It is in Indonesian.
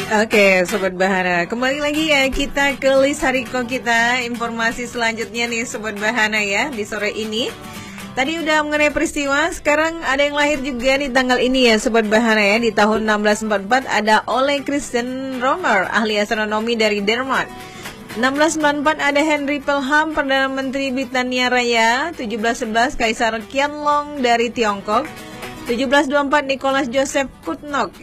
Oke, Sobat Bahana, kembali lagi ya kita ke list Hariko kita. Informasi selanjutnya nih Sobat Bahana ya, di sore ini. Tadi udah mengenai peristiwa, sekarang ada yang lahir juga di tanggal ini ya Sobat Bahana ya. Di tahun 1644 ada Ole Christian Romer, ahli astronomi dari Denmark. 1694 ada Henry Pelham, Perdana Menteri Britania Raya. 1711 Kaisar Qianlong dari Tiongkok. 1724 Nicholas Joseph Kutnok